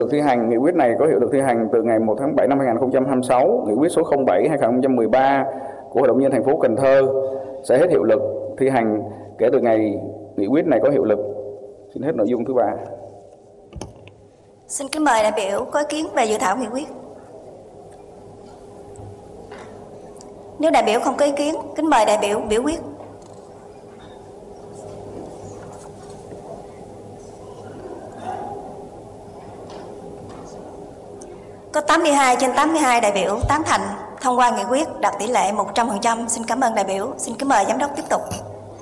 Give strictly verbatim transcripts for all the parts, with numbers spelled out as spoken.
Thi hành nghị quyết này có hiệu lực thi hành từ ngày một tháng bảy năm hai nghìn không trăm hai mươi sáu. Nghị quyết số không bảy hai nghìn không trăm mười ba của Hội đồng nhân dân thành phố Cần Thơ sẽ hết hiệu lực thi hành kể từ ngày nghị quyết này có hiệu lực. Xin hết nội dung thứ ba. Xin kính mời đại biểu có ý kiến về dự thảo nghị quyết. Nếu đại biểu không có ý kiến, kính mời đại biểu biểu quyết. Có tám mươi hai trên tám mươi hai đại biểu tán thành thông qua nghị quyết đạt tỷ lệ một trăm phần trăm. Xin cảm ơn đại biểu. Xin kính mời giám đốc tiếp tục.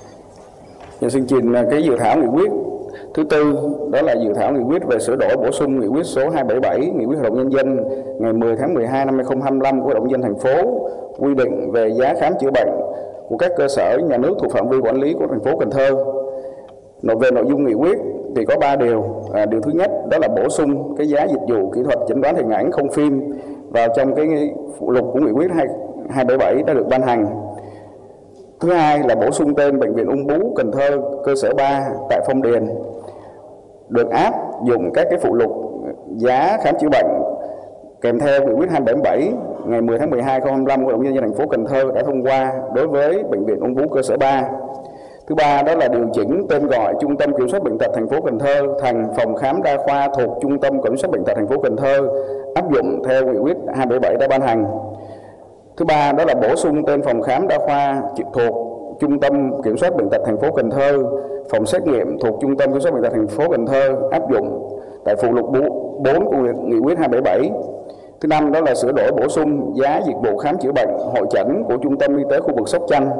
Tôi xin trình cái dự thảo nghị quyết thứ tư, đó là dự thảo nghị quyết về sửa đổi bổ sung nghị quyết số hai trăm bảy mươi bảy nghị quyết Hội đồng nhân dân ngày mười tháng mười hai năm hai nghìn không trăm hai mươi lăm của Hội đồng nhân dân thành phố quy định về giá khám chữa bệnh của các cơ sở nhà nước thuộc phạm vi quản lý của thành phố Cần Thơ. Nội về nội dung nghị quyết thì có ba điều. À, điều thứ nhất đó là bổ sung cái giá dịch vụ kỹ thuật chẩn đoán hình ảnh không phim vào trong cái phụ lục của nghị quyết hai trăm bảy mươi bảy đã được ban hành. Thứ hai là bổ sung tên Bệnh viện Ung bướu Cần Thơ cơ sở ba tại Phong Điền được áp dụng các cái phụ lục giá khám chữa bệnh kèm theo nghị quyết hai trăm bảy mươi bảy ngày mười tháng mười hai năm hai nghìn không trăm hai mươi lăm của Hội đồng nhân dân thành phố Cần Thơ đã thông qua đối với Bệnh viện Ung bướu cơ sở ba. Thứ ba đó là điều chỉnh tên gọi Trung tâm Kiểm soát Bệnh tật thành phố Cần Thơ thành Phòng khám đa khoa thuộc Trung tâm Kiểm soát Bệnh tật thành phố Cần Thơ áp dụng theo nghị quyết hai trăm bảy mươi bảy đã ban hành. Thứ ba đó là bổ sung tên phòng khám đa khoa thuộc Trung tâm Kiểm soát Bệnh tật thành phố Cần Thơ, phòng xét nghiệm thuộc Trung tâm Kiểm soát Bệnh tật thành phố Cần Thơ áp dụng tại phụ lục bốn của nghị quyết hai trăm bảy mươi bảy. Thứ năm đó là sửa đổi bổ sung giá dịch vụ khám chữa bệnh hội chẩn của Trung tâm Y tế khu vực Sóc Trăng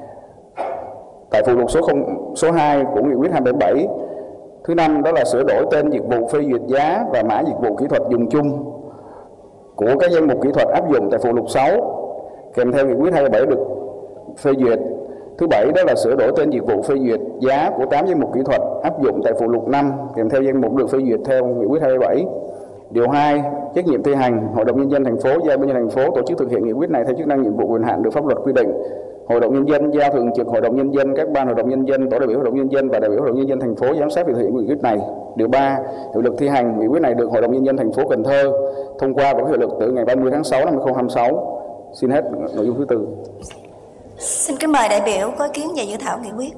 tại phụ lục số không, số hai của nghị quyết hai trăm bảy mươi bảy. Thứ năm đó là sửa đổi tên dịch vụ phê duyệt giá và mã dịch vụ kỹ thuật dùng chung của các danh mục kỹ thuật áp dụng tại phụ lục sáu kèm theo nghị quyết hai trăm bảy mươi bảy được phê duyệt. Thứ bảy đó là sửa đổi tên dịch vụ phê duyệt giá của tám danh mục kỹ thuật áp dụng tại phụ lục năm kèm theo danh mục được phê duyệt theo nghị quyết hai trăm bảy mươi bảy. Điều hai, trách nhiệm thi hành, Hội đồng nhân dân thành phố giao Ban nhân dân thành phố tổ chức thực hiện nghị quyết này theo chức năng nhiệm vụ quyền hạn được pháp luật quy định. Hội đồng nhân dân giao thường trực Hội đồng nhân dân, các ban Hội đồng nhân dân, tổ đại biểu Hội đồng nhân dân và đại biểu Hội đồng nhân dân thành phố giám sát việc thực hiện nghị quyết này. Điều ba, hiệu lực thi hành, nghị quyết này được Hội đồng nhân dân thành phố Cần Thơ thông qua và có hiệu lực từ ngày ba mươi tháng sáu năm hai nghìn không trăm hai mươi sáu. Xin hết nội dung thứ tư. Xin kính mời đại biểu có ý kiến về dự thảo nghị quyết.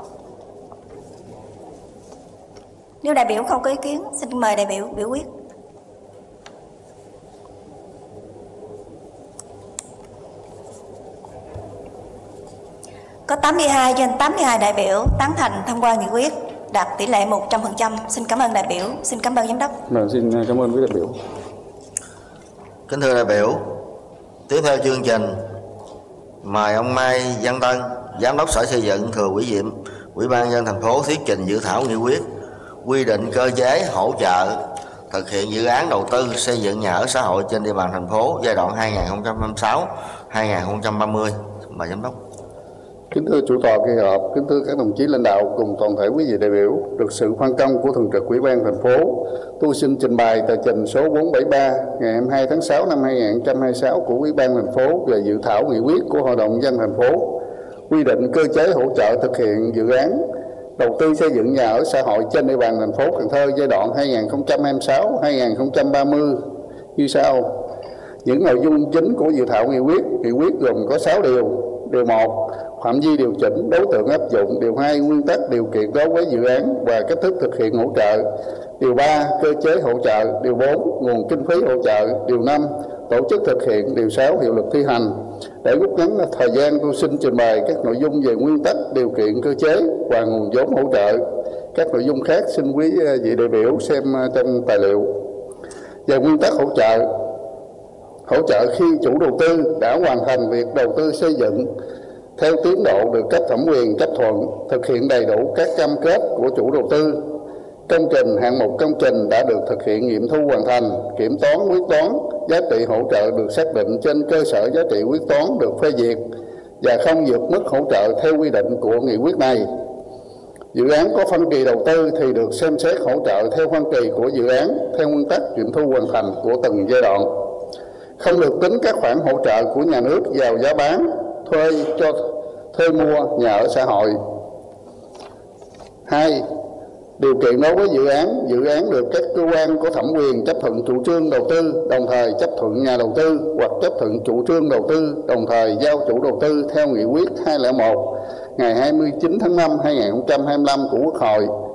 Nếu đại biểu không có ý kiến, xin kính mời đại biểu biểu quyết. Có tám mươi hai trên tám mươi hai đại biểu tán thành thông qua nghị quyết đạt tỷ lệ một trăm phần trăm. Xin cảm ơn đại biểu. Xin cảm ơn giám đốc. Vâng, xin cảm ơn quý đại biểu. Kính thưa đại biểu, tiếp theo chương trình mời ông Mai Văn Tân, Giám đốc Sở Xây dựng thừa ủy nhiệm Ủy ban nhân dân thành phố thuyết trình dự thảo nghị quyết quy định cơ chế hỗ trợ thực hiện dự án đầu tư xây dựng nhà ở xã hội trên địa bàn thành phố giai đoạn hai nghìn không trăm hai mươi sáu đến hai nghìn không trăm ba mươi. Mời giám đốc. Kính thưa chủ tọa kỳ họp, kính thưa các đồng chí lãnh đạo cùng toàn thể quý vị đại biểu, được sự phân công của thường trực Ủy ban thành phố, tôi xin trình bày tờ trình số bốn trăm bảy mươi ba ngày hai mươi hai tháng sáu năm hai nghìn không trăm hai mươi sáu của Ủy ban thành phố về dự thảo nghị quyết của Hội đồng nhân dân thành phố quy định cơ chế hỗ trợ thực hiện dự án đầu tư xây dựng nhà ở xã hội trên địa bàn thành phố Cần Thơ giai đoạn hai nghìn không trăm hai mươi sáu đến hai nghìn không trăm ba mươi như sau. Những nội dung chính của dự thảo nghị quyết, nghị quyết gồm có sáu điều. Điều một, phạm vi điều chỉnh, đối tượng áp dụng. Điều hai, nguyên tắc điều kiện đối với dự án và cách thức thực hiện hỗ trợ. Điều ba, cơ chế hỗ trợ. Điều bốn, nguồn kinh phí hỗ trợ. Điều năm, tổ chức thực hiện. Điều sáu, hiệu lực thi hành. Để rút ngắn thời gian, tôi xin trình bày các nội dung về nguyên tắc, điều kiện, cơ chế và nguồn vốn hỗ trợ. Các nội dung khác xin quý vị đại biểu xem trong tài liệu. Về nguyên tắc hỗ trợ, hỗ trợ khi chủ đầu tư đã hoàn thành việc đầu tư xây dựng theo tiến độ được cấp thẩm quyền chấp thuận, thực hiện đầy đủ các cam kết của chủ đầu tư. Công trình, hạng mục công trình đã được thực hiện nghiệm thu hoàn thành, kiểm toán quyết toán, giá trị hỗ trợ được xác định trên cơ sở giá trị quyết toán được phê duyệt và không vượt mức hỗ trợ theo quy định của nghị quyết này. Dự án có phân kỳ đầu tư thì được xem xét hỗ trợ theo phân kỳ của dự án theo nguyên tắc nghiệm thu hoàn thành của từng giai đoạn. Không được tính các khoản hỗ trợ của nhà nước vào giá bán, thuê cho thuê mua nhà ở xã hội. Hai, Điều kiện đối với dự án, dự án được các cơ quan có thẩm quyền chấp thuận chủ trương đầu tư, đồng thời chấp thuận nhà đầu tư hoặc chấp thuận chủ trương đầu tư, đồng thời giao chủ đầu tư theo nghị quyết hai không một ngày hai mươi chín tháng năm năm hai nghìn không trăm hai mươi lăm của Quốc hội